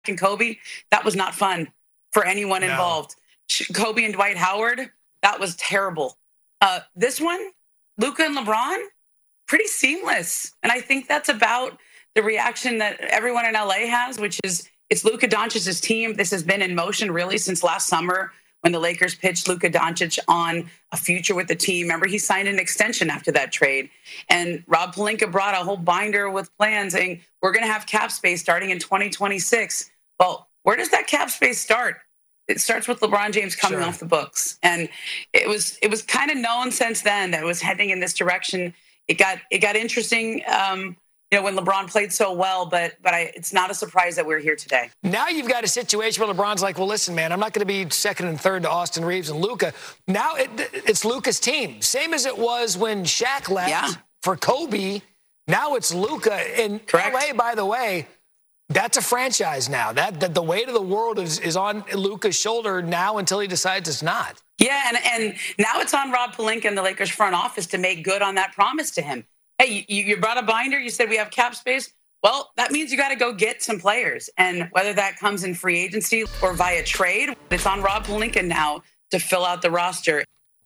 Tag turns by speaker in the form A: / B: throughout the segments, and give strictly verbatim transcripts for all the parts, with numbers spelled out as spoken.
A: and Kobe, that was not fun for anyone no. involved. Kobe and Dwight Howard, that was terrible. Uh, this one, Luka and LeBron, pretty seamless. And I think that's about the reaction that everyone in L A has, which is it's Luka Doncic's team. This has been in motion really since last summer when the Lakers pitched Luka Doncic on a future with the team. Remember, he signed an extension after that trade. And Rob Pelinka brought a whole binder with plans saying, we're going to have cap space starting in twenty twenty-six. Well, where does that cap space start? It starts with LeBron James coming sure. off the books. And it was it was kind of known since then that it was heading in this direction. It got it got interesting, um, you know, when LeBron played so well, but but I, it's not a surprise that we're here today.
B: Now you've got a situation where LeBron's like, well, listen, man, I'm not going to be second and third to Austin Reeves and Luka. Now it, it's Luka's team, same as it was when Shaq left yeah. for Kobe. Now it's Luka. And Correct. L A, by the way, that's a franchise now. That, that the weight of the world is, is on Luka's shoulder now until he decides it's not.
A: Yeah, and, and now it's on Rob Pelinka and the Lakers front office to make good on that promise to him. Hey, you, you brought a binder. You said we have cap space. Well, that means you got to go get some players. And whether that comes in free agency or via trade, it's on Rob Pelinka now to fill out the roster.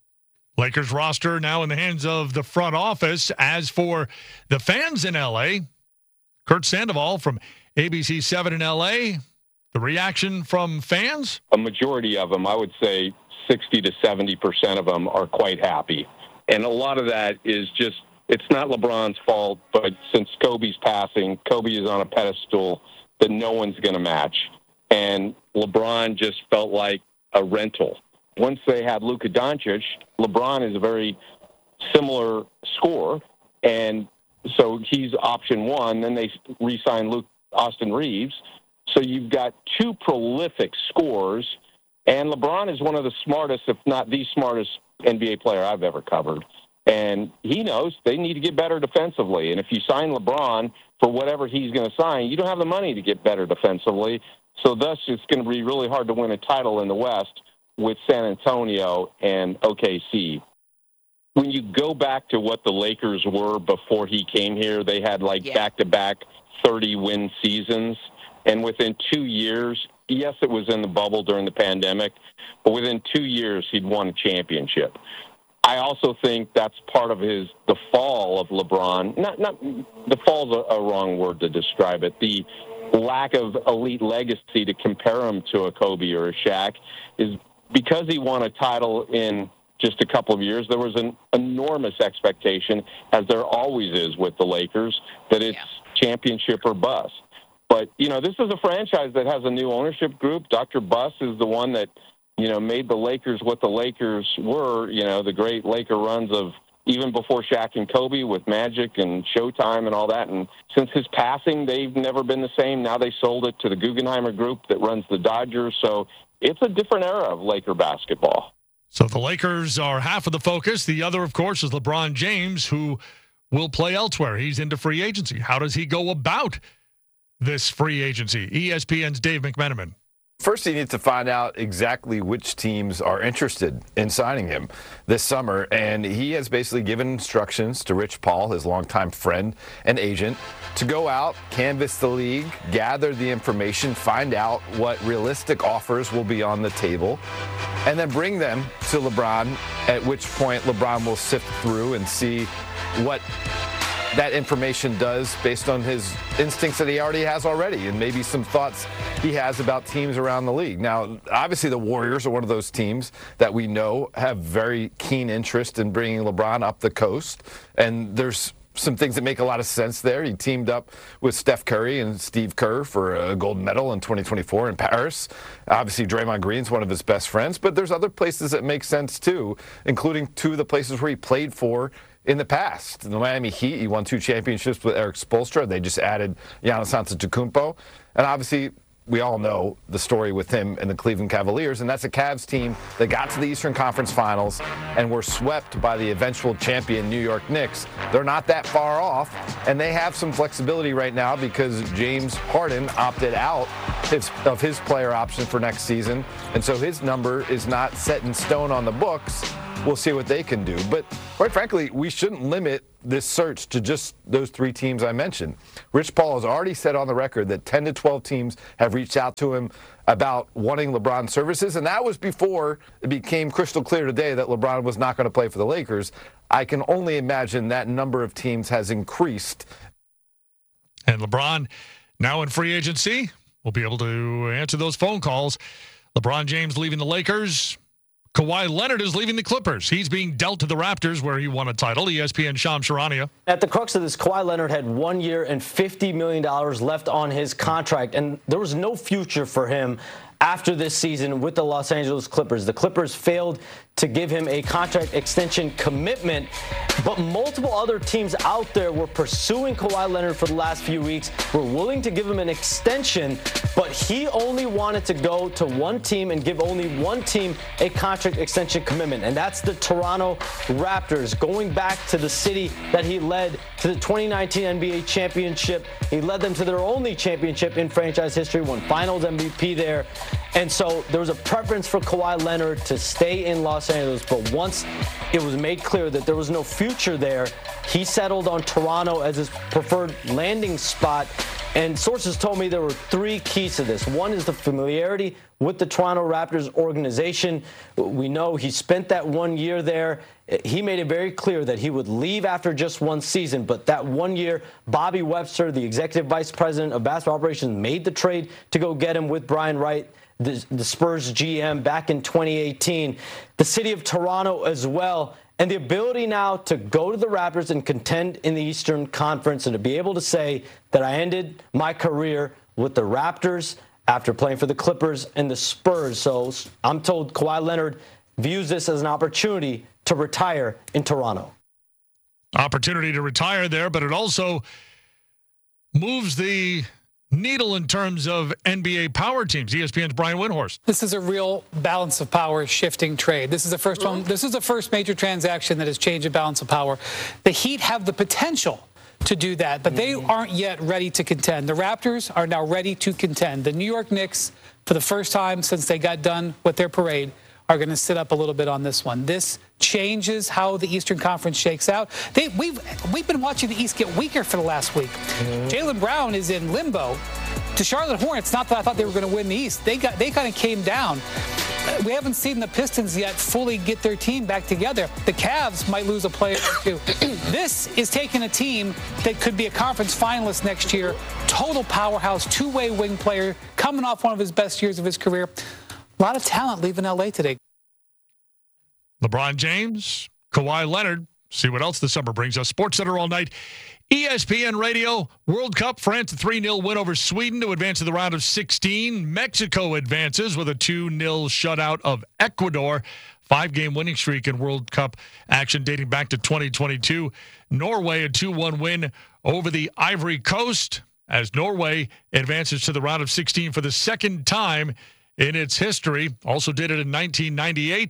C: Lakers roster now in the hands of the front office. As for the fans in L A, Kurt Sandoval from A B C seven in L A, the reaction from fans?
D: A majority of them, I would say sixty to seventy percent of them are quite happy. And a lot of that is just, it's not LeBron's fault, but since Kobe's passing, Kobe is on a pedestal that no one's going to match. And LeBron just felt like a rental. Once they had Luka Doncic, LeBron is a very similar scorer, and so he's option one. Then they re-signed Luke, Austin Reeves. So you've got two prolific scorers, and LeBron is one of the smartest, if not the smartest, N B A player I've ever covered. And he knows they need to get better defensively. And if you sign LeBron for whatever he's going to sign, you don't have the money to get better defensively. So thus, it's going to be really hard to win a title in the West with San Antonio and O K C. When you go back to what the Lakers were before he came here, they had like yeah. back-to-back thirty-win seasons. And within two years, yes, it was in the bubble during the pandemic, but within two years, he'd won a championship. I also think that's part of his, the fall of LeBron. Not, not the fall's a, a wrong word to describe it. The lack of elite legacy to compare him to a Kobe or a Shaq is because he won a title in just a couple of years. There was an enormous expectation, as there always is with the Lakers, that it's yeah. championship or bust. But, you know, this is a franchise that has a new ownership group. Doctor Buss is the one that, you know, made the Lakers what the Lakers were, you know, the great Laker runs of even before Shaq and Kobe with Magic and Showtime and all that. And since his passing, they've never been the same. Now they sold it to the Guggenheimer Group that runs the Dodgers. So it's a different era of Laker basketball.
C: So the Lakers are half of the focus. The other, of course, is LeBron James, who will play elsewhere. He's into free agency. How does he go about this free agency? E S P N's Dave McMenamin.
E: First, he needs to find out exactly which teams are interested in signing him this summer. And he has basically given instructions to Rich Paul, his longtime friend and agent, to go out, canvass the league, gather the information, find out what realistic offers will be on the table, and then bring them to LeBron, at which point LeBron will sift through and see what that information does based on his instincts that he already has already, and maybe some thoughts he has about teams around the league. Now, obviously the Warriors are one of those teams that we know have very keen interest in bringing LeBron up the coast, and there's some things that make a lot of sense there. He teamed up with Steph Curry and Steve Kerr for a gold medal in twenty twenty-four in Paris. Obviously, Draymond Green's one of his best friends, but there's other places that make sense too, including two of the places where he played for in the past. The Miami Heat, he won two championships with Eric Spoelstra. They just added Giannis Antetokounmpo. And obviously, we all know the story with him and the Cleveland Cavaliers, and that's a Cavs team that got to the Eastern Conference Finals and were swept by the eventual champion New York Knicks. They're not that far off, and they have some flexibility right now because James Harden opted out his, of his player option for next season, and so his number is not set in stone on the books. we'll see what they can do. But quite frankly, we shouldn't limit this search to just those three teams I mentioned. Rich Paul has already said on the record that ten to twelve teams have reached out to him about wanting LeBron's services, and that was before it became crystal clear today that LeBron was not going to play for the Lakers. I can only imagine that number of teams has increased.
C: And LeBron, now in free agency, will be able to answer those phone calls. LeBron James leaving the Lakers. Kawhi Leonard is leaving the Clippers. He's being dealt to the Raptors, where he won a title. E S P N Shams Charania.
F: At the crux of this, Kawhi Leonard had one year and fifty million dollars left on his contract, and there was no future for him after this season with the Los Angeles Clippers. The Clippers failed to give him a contract extension commitment, but multiple other teams out there were pursuing Kawhi Leonard for the last few weeks, were willing to give him an extension, but he only wanted to go to one team and give only one team a contract extension commitment, and that's the Toronto Raptors. Going back to the city that he led to the twenty nineteen N B A championship, he led them to their only championship in franchise history, won Finals M V P there, and so there was a preference for Kawhi Leonard to stay in Los Angeles, but once it was made clear that there was no future there, he settled on Toronto as his preferred landing spot. And sources told me there were three keys to this. One is the familiarity with the Toronto Raptors organization. We know he spent that one year there. He made it very clear that he would leave after just one season, but that one year, Bobby Webster, the executive vice president of basketball operations, made the trade to go get him with Brian Wright, the, the Spurs G M, back in twenty eighteen. The city of Toronto as well, and the ability now to go to the Raptors and contend in the Eastern Conference, and to be able to say that I ended my career with the Raptors after playing for the Clippers and the Spurs. So I'm told Kawhi Leonard views this as an opportunity to retire in Toronto.
C: Opportunity to retire there, but it also moves the needle in terms of N B A power teams. E S P N's Brian Windhorst.
G: This is a real balance of power shifting trade. This is the first one. This is the first major transaction that has changed the balance of power. The Heat have the potential to do that, but they aren't yet ready to contend. The Raptors are now ready to contend. The New York Knicks, for the first time since they got done with their parade, are going to sit up a little bit on this one. This changes how the Eastern Conference shakes out. They, we've we've been watching the East get weaker for the last week. Mm-hmm. Jaylen Brown is in limbo. The Charlotte Hornets, not that I thought they were going to win the East, they got they kind of came down. We haven't seen the Pistons yet fully get their team back together. The Cavs might lose a player or two. This is taking a team that could be a conference finalist next year, total powerhouse, two-way wing player, coming off one of his best years of his career. A lot of talent leaving L A today.
C: LeBron James, Kawhi Leonard. See what else the summer brings us. SportsCenter all night. E S P N Radio, World Cup, France a three nil win over Sweden to advance to the round of sixteen. Mexico advances with a two nil shutout of Ecuador. Five-game winning streak in World Cup action dating back to twenty twenty-two. Norway a two one win over the Ivory Coast as Norway advances to the round of sixteen for the second time in its history. Also did it in nineteen ninety-eight.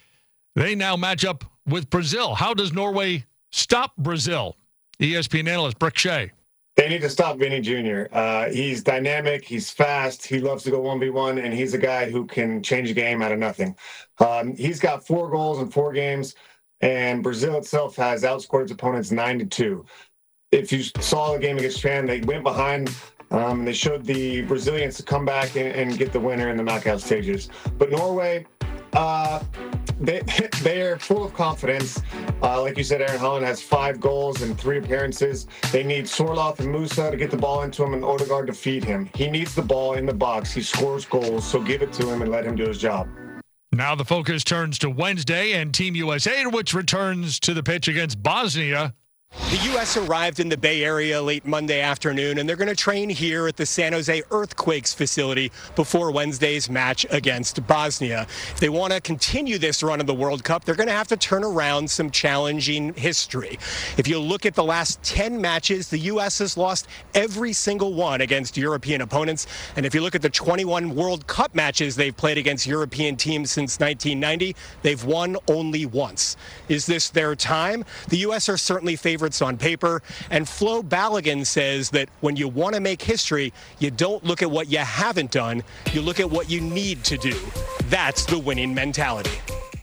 C: They now match up with Brazil. How does Norway stop Brazil? E S P N analyst Brick Shea.
H: They need to stop Vinny Junior Uh, he's dynamic, he's fast, he loves to go one v one, and he's a guy who can change a game out of nothing. Um, he's got four goals in four games, and Brazil itself has outscored its opponents nine to two. If you saw the game against Japan, they went behind. Um, they showed the Brazilians to come back and, and get the winner in the knockout stages. But Norway, uh, they they are full of confidence. Uh, like you said, Aaron Holland has five goals and three appearances. They need Sorloth and Musa to get the ball into him and Odegaard to feed him. He needs the ball in the box. He scores goals, so give it to him and let him do his job.
C: Now the focus turns to Wednesday and Team U S A, which returns to the pitch against Bosnia.
I: The U S arrived in the Bay Area late Monday afternoon, and they're going to train here at the San Jose Earthquakes facility before Wednesday's match against Bosnia. If they want to continue this run of the World Cup, they're going to have to turn around some challenging history. If you look at the last ten matches, the U S has lost every single one against European opponents. And if you look at the twenty-one World Cup matches they've played against European teams since nineteen ninety, they've won only once. Is this their time? The U S are certainly favored on paper, and Flo Balogun says that when you want to make history, you don't look at what you haven't done, you look at what you need to do. That's the winning mentality.
C: E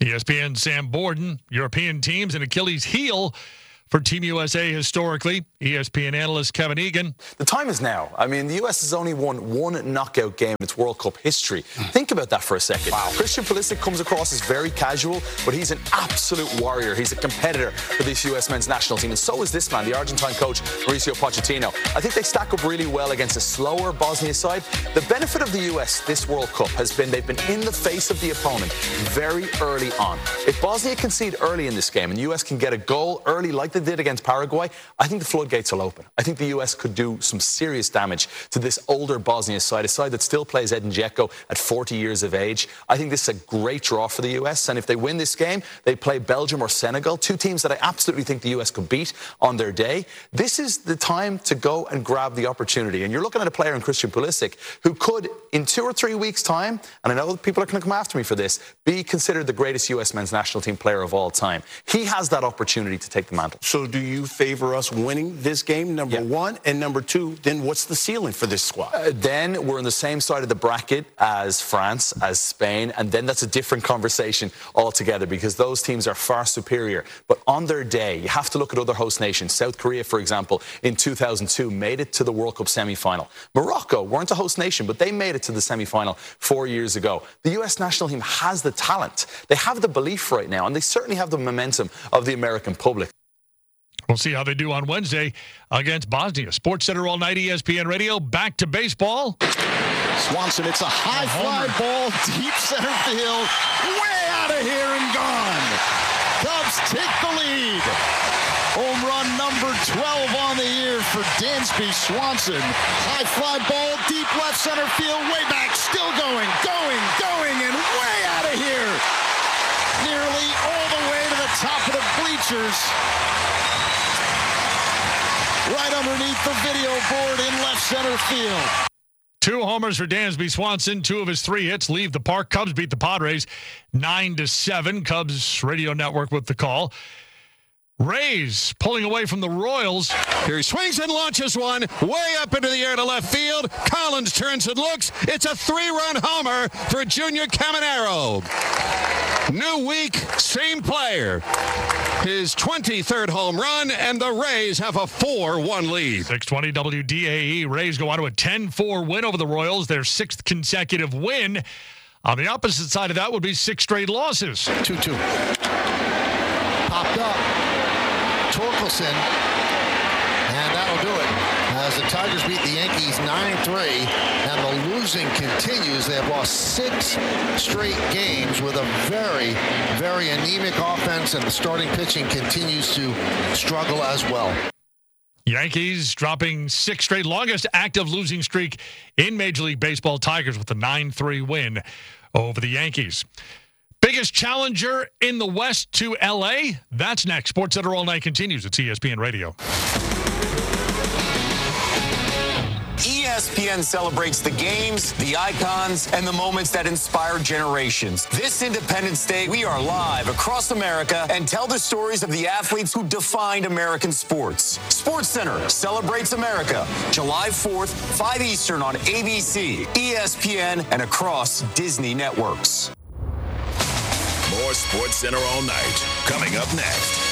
C: E S P N's Sam Borden, European teams an Achilles heel for Team U S A historically. E S P N analyst Kevin Egan.
J: The time is now. I mean, the U S has only won one knockout game in its World Cup history. Think about that for a second. Wow. Christian Pulisic comes across as very casual, but he's an absolute warrior. He's a competitor for this U S men's national team. And so is this man, the Argentine coach, Mauricio Pochettino. I think they stack up really well against a slower Bosnia side. The benefit of the U S this World Cup has been they've been in the face of the opponent very early on. If Bosnia concede early in this game and the U S can get a goal early like they did against Paraguay, I think the floodgates will open. I think the U S could do some serious damage to this older Bosnia side, a side that still plays Edin Dzeko at forty years of age. I think this is a great draw for the U S, and if they win this game, they play Belgium or Senegal, two teams that I absolutely think the U S could beat on their day. This is the time to go and grab the opportunity, and you're looking at a player in Christian Pulisic who could, in two or three weeks' time, and I know people are going to come after me for this, be considered the greatest U S men's national team player of all time. He has that opportunity to take the mantle.
K: So do you favor us winning this game, number yeah. one? And number two, then what's the ceiling for this squad?
J: Uh, then we're on the same side of the bracket as France, as Spain, and then that's a different conversation altogether because those teams are far superior. But on their day, you have to look at other host nations. South Korea, for example, in two thousand two, made it to the World Cup semi-final. Morocco weren't a host nation, but they made it to the semi-final four years ago. The U S national team has the talent. They have the belief right now, and they certainly have the momentum of the American public.
C: We'll see how they do on Wednesday against Bosnia. Sports Center all night, E S P N Radio. Back to baseball.
L: Swanson, it's a high fly ball, deep center field, way out of here and gone. Cubs take the lead. Home run number twelve on the year for Dansby Swanson. High fly ball, deep left center field, way back, still going, going, going, and way out of here. Nearly all the way to the top of the bleachers. Right underneath the video board in left center field.
C: Two homers for Dansby Swanson. Two of his three hits leave the park. Cubs beat the Padres nine to seven. Cubs radio network with the call. Rays pulling away from the Royals.
L: Here he swings and launches one way up into the air to left field. Collins turns and looks. It's a three-run homer for Junior Caminero. New week, same player. His twenty-third home run, and the Rays have a four one lead.
C: six twenty W D A E. Rays go on to a ten four win over the Royals, their sixth consecutive win. On the opposite side of that would be six straight losses.
L: two two. Popped up. Torkelson, and that'll do it. As the Tigers beat the Yankees nine three, and the losing continues. They have lost six straight games with a very, very anemic offense, and the starting pitching continues to struggle as well.
C: Yankees dropping six straight, longest active losing streak in Major League Baseball. Tigers with a nine three win over the Yankees. Biggest challenger in the West to L A? That's next. Sports Center all night continues. It's E S P N Radio.
M: E S P N celebrates the games, the icons, and the moments that inspire generations. This Independence Day, we are live across America and tell the stories of the athletes who defined American sports. Sports Center celebrates America, July fourth, five Eastern on A B C, E S P N, and across Disney networks.
N: More Sports Center all night. Coming up next.